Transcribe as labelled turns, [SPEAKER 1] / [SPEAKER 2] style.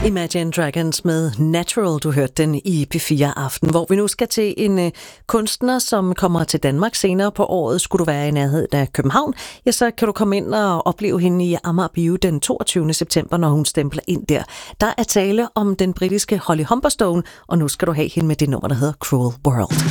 [SPEAKER 1] Imagine Dragons med Natural, du hørte den i P4 Aften, hvor vi nu skal til en kunstner, som kommer til Danmark senere på året. Skulle du være i nærheden af København, ja, så kan du komme ind og opleve hende i Amager Bio den 22. september, når hun stempler ind der. Der er tale om den britiske Holly Humberstone, og nu skal du have hende med det nummer, der hedder Cruel World.